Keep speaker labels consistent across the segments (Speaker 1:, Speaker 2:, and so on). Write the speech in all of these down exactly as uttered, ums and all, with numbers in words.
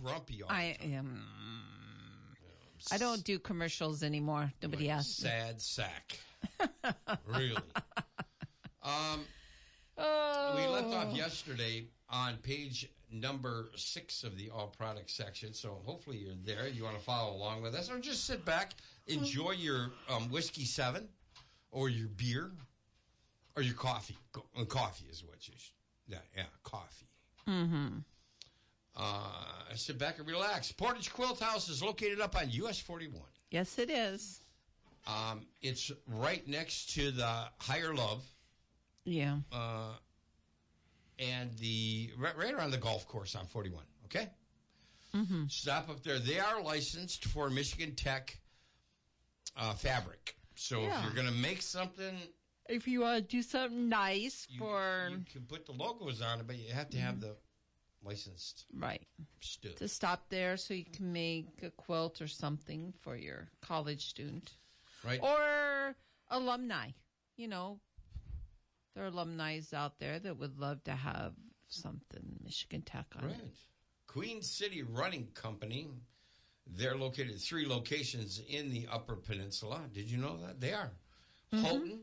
Speaker 1: grumpy all
Speaker 2: I
Speaker 1: the time.
Speaker 2: am. I don't do commercials anymore. Nobody
Speaker 1: Like
Speaker 2: asks.
Speaker 1: Sad sack. Really. Um,
Speaker 2: Oh.
Speaker 1: we left off yesterday on page number six of the all product section, so hopefully you're there. You want to follow along with us, or just sit back, enjoy your um, whiskey seven, or your beer, or your coffee. Co- coffee is what you should. Yeah, yeah, coffee.
Speaker 2: Mm-hmm.
Speaker 1: Uh, sit back and relax. Portage Quilt House is located up on U S forty-one.
Speaker 2: Yes, it is.
Speaker 1: Um, it's right next to the Higher Love.
Speaker 2: Yeah.
Speaker 1: Uh, and the right, right around the golf course on forty-one. Okay?
Speaker 2: Mm-hmm.
Speaker 1: Stop up there. They are licensed for Michigan Tech uh, fabric. So
Speaker 2: Yeah.
Speaker 1: if you're going to make something,
Speaker 2: If you want to do something nice
Speaker 1: you,
Speaker 2: for...
Speaker 1: you can put the logos on it, but you have to have the licensed
Speaker 2: Right.
Speaker 1: stuff.
Speaker 2: To stop there so you can make a quilt or something for your college student.
Speaker 1: Right?
Speaker 2: Or alumni. You know, there are alumni out there that would love to have something Michigan Tech on it.
Speaker 1: Right. Queen City Running Company. They're located at three locations in the Upper Peninsula. Did you know that? They are.
Speaker 2: Mm-hmm.
Speaker 1: Houghton,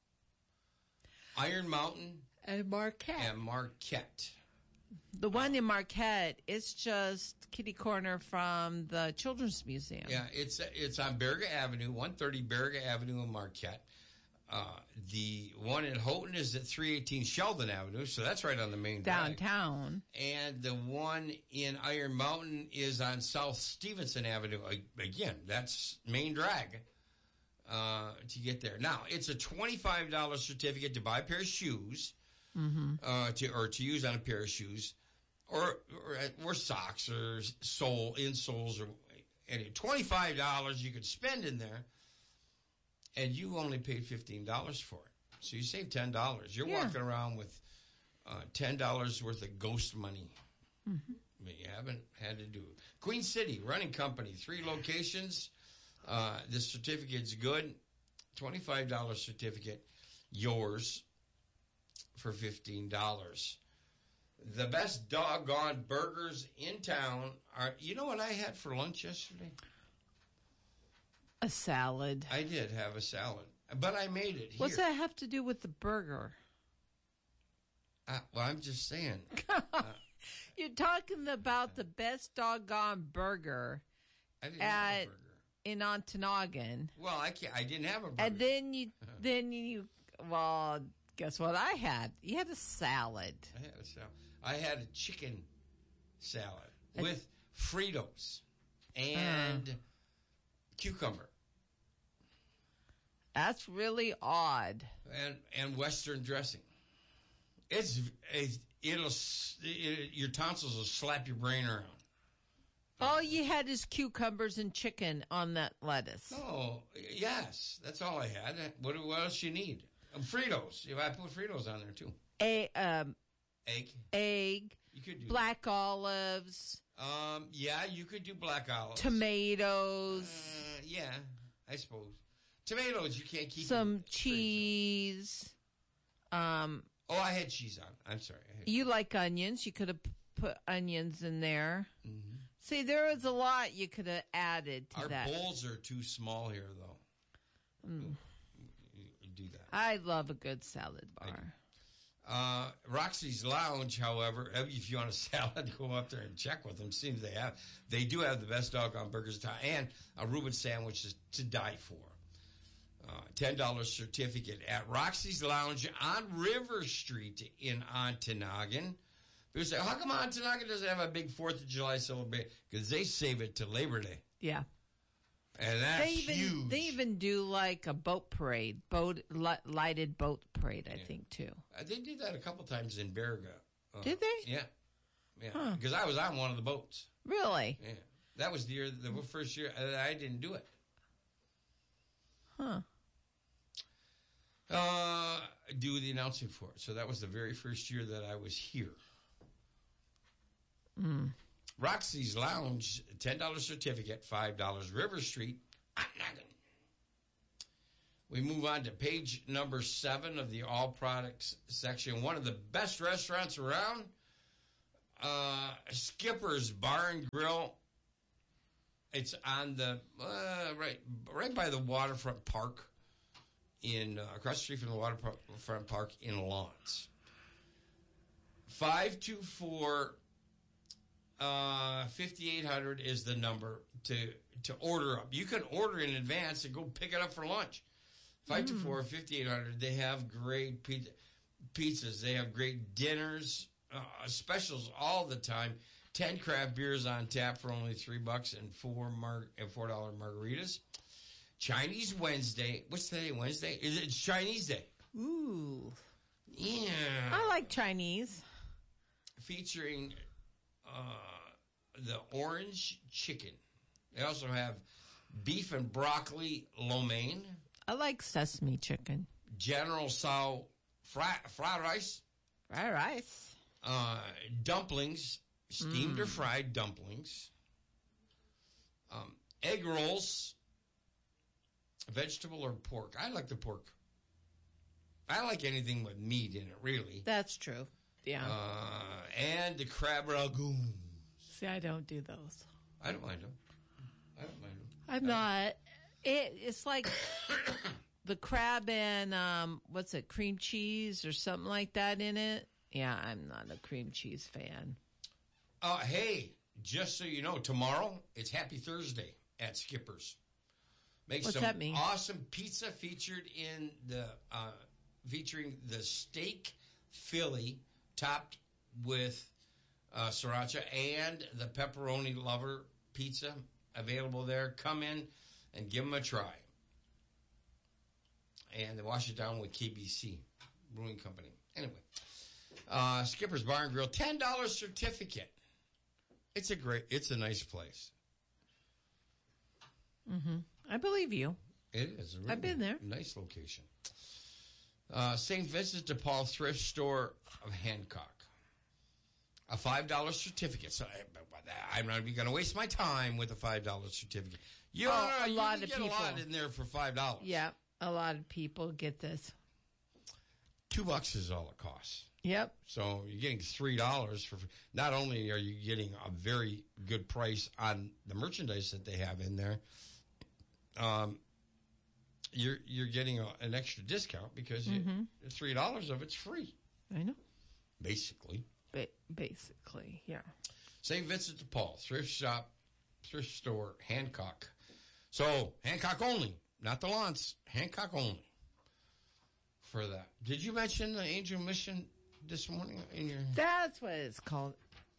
Speaker 1: Iron Mountain,
Speaker 2: And Marquette.
Speaker 1: and Marquette.
Speaker 2: The one in Marquette is just kitty corner from the Children's Museum.
Speaker 1: Yeah, it's it's on Berga Avenue, one thirty Berga Avenue in Marquette. Uh, the one in Houghton is at three eighteen Sheldon Avenue, so that's right on the main drag.
Speaker 2: Downtown.
Speaker 1: And the one in Iron Mountain is on South Stevenson Avenue. Again, that's main drag uh, to get there. Now, it's a twenty-five dollars certificate to buy a pair of shoes,
Speaker 2: Mm-hmm.
Speaker 1: uh, to or to use on a pair of shoes, or or, or socks or sole insoles, or any twenty-five dollars you could spend in there, and you only paid fifteen dollars for it. So you save ten dollars. You're
Speaker 2: Yeah.
Speaker 1: walking around with uh, ten dollars worth of ghost money.
Speaker 2: Mm-hmm.
Speaker 1: But you haven't had to do it. Queen City Running Company, three locations. Uh, this certificate's good. twenty-five dollars certificate, yours for fifteen dollars. The best doggone burgers in town are, you know what I had for lunch yesterday?
Speaker 2: A salad.
Speaker 1: I did have a salad, but I made it here.
Speaker 2: What's that have to do with the burger?
Speaker 1: Uh, well, I'm just saying. Uh,
Speaker 2: You're talking about the best doggone burger
Speaker 1: I didn't
Speaker 2: at
Speaker 1: have a burger.
Speaker 2: in Ontonagon,
Speaker 1: Well, I can't. I didn't have a burger.
Speaker 2: and then you then you well, guess what I had? You had a salad.
Speaker 1: I had a salad. I had a chicken salad
Speaker 2: And-
Speaker 1: with Fritos and
Speaker 2: Uh.
Speaker 1: cucumber
Speaker 2: That's really odd.
Speaker 1: and and Western dressing. It's, it's it'll it, your tonsils will slap your brain around.
Speaker 2: All you had is cucumbers and chicken on that lettuce.
Speaker 1: Oh yes, that's all I had. What, what else you need? Um, Fritos. If I put Fritos on there too.
Speaker 2: A um,
Speaker 1: Egg.
Speaker 2: egg,
Speaker 1: You could do
Speaker 2: black olives,
Speaker 1: that. Um. Yeah, you could do black olives.
Speaker 2: tomatoes,
Speaker 1: Uh, yeah, I suppose. Tomatoes you can't keep. in
Speaker 2: some
Speaker 1: the fridge,
Speaker 2: cheese. Um,
Speaker 1: though. Oh, I had cheese on. I'm sorry. I had
Speaker 2: you like onions? You could have p- put onions in there.
Speaker 1: Mhm.
Speaker 2: See, there was a lot you could have added to
Speaker 1: Our
Speaker 2: that.
Speaker 1: bowls are too small here, though.
Speaker 2: Mm.
Speaker 1: You, you do that.
Speaker 2: I love a good salad bar.
Speaker 1: Uh, Roxy's Lounge, however, if you want a salad, go up there and check with them. Seems they have. They do have the best doggone burgers in town, and a Reuben sandwich is to die for. Uh, ten dollars certificate at Roxy's Lounge on River Street in Ontonagon. People say, how come Ontonagon doesn't have a big fourth of July celebration? Because they save it to Labor Day.
Speaker 2: Yeah.
Speaker 1: And that's
Speaker 2: They even
Speaker 1: huge.
Speaker 2: they even do like a boat parade, boat li- lighted boat parade. I
Speaker 1: Yeah.
Speaker 2: think too.
Speaker 1: Uh, they did that a couple times in Berga. Uh,
Speaker 2: Did they?
Speaker 1: Yeah. Yeah.
Speaker 2: Huh.
Speaker 1: Because I was on one of the boats.
Speaker 2: Really?
Speaker 1: Yeah. That was the year, the first year I I didn't do it.
Speaker 2: Huh?
Speaker 1: Uh, do the announcing for it. So that was the very first year that I was here.
Speaker 2: Mm.
Speaker 1: Roxy's Lounge, ten dollars certificate, five dollars River Street, Ontonagon. We move on to page number seven of the all products section. One of the best restaurants around, uh, Skipper's Bar and Grill. It's on the uh, right, right by the waterfront park in uh, across the street from the waterfront park in Lawrence. Five two four, uh, fifty eight hundred is the number to to order up. You can order in advance and go pick it up for lunch. Five two four, fifty eight hundred. They have great pizza, pizzas. They have great dinners, uh, specials all the time. Ten craft beers on tap for only three bucks and four mar- and four dollar margaritas. Chinese Wednesday. What's today? Wednesday? Is it Chinese Day?
Speaker 2: Ooh,
Speaker 1: yeah.
Speaker 2: I like Chinese.
Speaker 1: Featuring uh, the orange chicken. They also have beef and broccoli lo mein.
Speaker 2: I like sesame chicken.
Speaker 1: General Tso fried, fried rice.
Speaker 2: Fried rice.
Speaker 1: Uh, dumplings. Steamed
Speaker 2: Mm.
Speaker 1: or fried dumplings. Um, egg rolls. Vegetable or pork. I like the pork. I like anything with meat in it, really.
Speaker 2: That's true. Yeah.
Speaker 1: Uh, and the crab ragoons.
Speaker 2: See, I don't do those.
Speaker 1: I don't mind them. I don't mind them.
Speaker 2: I'm not. It, it's like the crab and, um, what's it, cream cheese or something like that in it. Yeah, I'm not a cream cheese fan.
Speaker 1: Uh, hey, just so you know, tomorrow it's Happy Thursday at Skipper's. Make
Speaker 2: What's
Speaker 1: some
Speaker 2: that mean?
Speaker 1: awesome pizza featured in the uh, featuring the steak Philly topped with uh, sriracha and the pepperoni lover pizza available there. Come in and give them a try. And they wash it down with K B C Brewing Company. Anyway, uh, Skipper's Bar and Grill, ten dollars certificate. It's a great, it's a nice place.
Speaker 2: Mm-hmm. I believe you.
Speaker 1: It is. A really
Speaker 2: I've been there.
Speaker 1: Nice location. Uh, Saint Vincent de Paul Thrift Store of Hancock. A five dollar certificate. So I, I'm not even going to waste my time with a five dollar certificate. You,
Speaker 2: Oh,
Speaker 1: know,
Speaker 2: a
Speaker 1: you
Speaker 2: lot
Speaker 1: can
Speaker 2: of
Speaker 1: get
Speaker 2: people.
Speaker 1: a lot in there for five dollars.
Speaker 2: Yeah, a lot of people get this.
Speaker 1: Two bucks is all it costs.
Speaker 2: Yep.
Speaker 1: So you're getting three dollars for. Not only are you getting a very good price on the merchandise that they have in there, um, you're you're getting a, an extra discount because
Speaker 2: Mm-hmm.
Speaker 1: it, three dollars of it's free,
Speaker 2: I know.
Speaker 1: basically.
Speaker 2: Ba- basically, yeah.
Speaker 1: Saint Vincent de Paul thrift shop, thrift store, Hancock. So Hancock only, not the Lawrence. Hancock only. For that, did you mention the Angel Mission this morning in your?
Speaker 2: That's what it's called.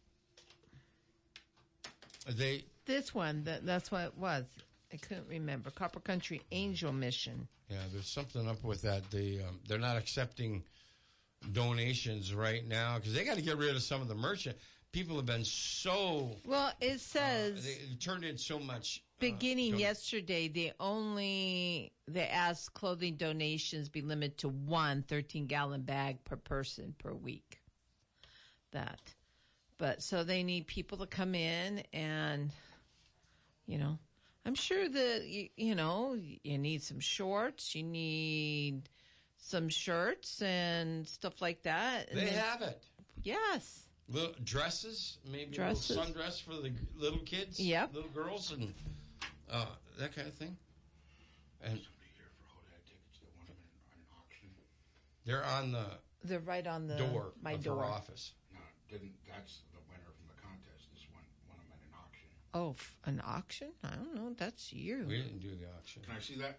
Speaker 1: They
Speaker 2: This one, that, that's what it was. I couldn't remember. Copper Country Angel Mission.
Speaker 1: yeah, there's something up with that. They um, they're not accepting donations right now because they got to get rid of some of the merchant. People have been so.
Speaker 2: Well, it
Speaker 1: Uh,
Speaker 2: says
Speaker 1: they turned in so much. uh,
Speaker 2: beginning
Speaker 1: don-
Speaker 2: yesterday, they only they asked clothing donations be limited to one thirteen gallon bag per person per week. That, but so they need people to come in and, you know, I'm sure that you, you know you need some shorts, you need some shirts and stuff like that. And
Speaker 1: They
Speaker 2: then-
Speaker 1: have it.
Speaker 2: yes.
Speaker 1: Little dresses, maybe
Speaker 2: Dresses.
Speaker 1: a little sundress for the g- little kids,
Speaker 2: Yep.
Speaker 1: little girls, and uh, that kind of thing. And
Speaker 3: Somebody here for Hodag tickets that want them in an auction.
Speaker 1: they're on the
Speaker 2: They're right on the
Speaker 1: door
Speaker 2: my
Speaker 1: of
Speaker 2: door.
Speaker 1: her office.
Speaker 3: No, didn't. That's the winner from the contest. This one won them at an auction.
Speaker 2: Oh, f- an auction? I don't know. That's you.
Speaker 1: We didn't do the auction.
Speaker 3: Can I see that?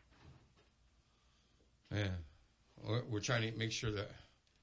Speaker 1: Yeah, we're, we're trying to make sure that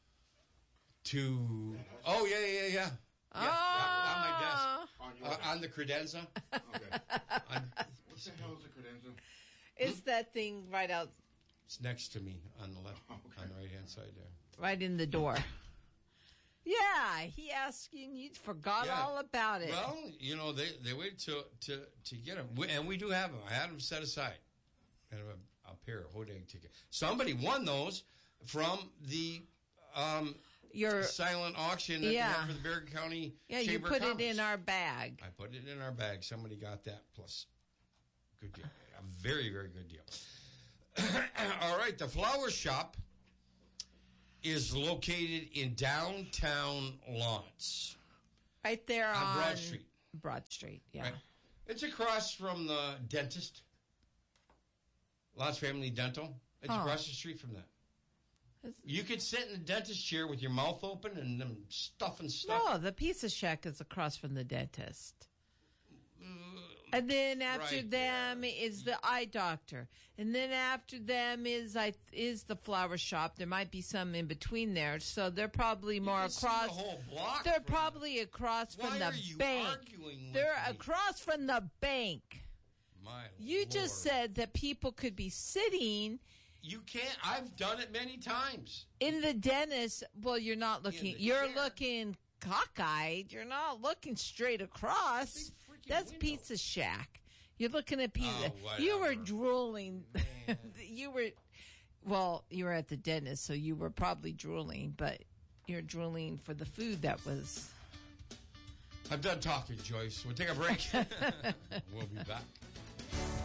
Speaker 1: two oh yeah, yeah, yeah, yeah. Yeah, on my desk.
Speaker 2: Ah,
Speaker 3: On your
Speaker 1: Uh, on the credenza.
Speaker 3: Okay.
Speaker 1: On,
Speaker 3: What the hell is a credenza?
Speaker 2: it's that thing right out,
Speaker 1: it's next to me on the left,
Speaker 3: Okay.
Speaker 1: on the right hand side there.
Speaker 2: right in the door. Yeah, he asked you, and you forgot
Speaker 1: Yeah.
Speaker 2: all about it.
Speaker 1: Well, you know, they, they wait to to to get them, we, and we do have them. I had them set aside. I have a, a pair of Hodag tickets. Somebody won those from the um,
Speaker 2: You're,
Speaker 1: silent auction that
Speaker 2: Yeah.
Speaker 1: we had for the Bergen County
Speaker 2: yeah, you
Speaker 1: Chamber
Speaker 2: put
Speaker 1: of
Speaker 2: it in
Speaker 1: Commerce.
Speaker 2: our bag.
Speaker 1: I put it in our bag. Somebody got that plus good deal. A very, very good deal. All right, the flower shop is located in downtown Lawrence.
Speaker 2: Right there on,
Speaker 1: On Broad Street.
Speaker 2: Broad Street, yeah.
Speaker 1: Right. It's across from the dentist. Lots Family Dental. It's
Speaker 2: Oh.
Speaker 1: across the street from that.
Speaker 2: It's-
Speaker 1: You could sit in the dentist chair with your mouth open and them stuffing stuff.
Speaker 2: No, the Pizza Shack is across from the dentist. And then after
Speaker 1: Right
Speaker 2: them
Speaker 1: there.
Speaker 2: is the eye doctor. And then after them is I is the flower shop. There might be some in between there. So they're probably more
Speaker 1: can see
Speaker 2: across.
Speaker 1: the whole block
Speaker 2: They're
Speaker 1: from
Speaker 2: probably across
Speaker 1: Why
Speaker 2: from the
Speaker 1: are you
Speaker 2: bank.
Speaker 1: arguing with
Speaker 2: They're
Speaker 1: me?
Speaker 2: across from the bank.
Speaker 1: My
Speaker 2: You
Speaker 1: Lord.
Speaker 2: just said that people could be sitting
Speaker 1: You can't. I've done it many times.
Speaker 2: in the dentist. Well, you're not looking.
Speaker 1: the
Speaker 2: You're
Speaker 1: chair.
Speaker 2: looking cockeyed. You're not looking straight across.
Speaker 1: Big freaking
Speaker 2: That's
Speaker 1: window.
Speaker 2: Pizza Shack. You're looking at pizza.
Speaker 1: Oh,
Speaker 2: you were
Speaker 1: whatever.
Speaker 2: drooling.
Speaker 1: Man.
Speaker 2: you were, well, you were at the dentist, so you were probably drooling, but you're drooling for the food that was.
Speaker 1: I'm done talking, Joyce. We'll take a break. We'll be back.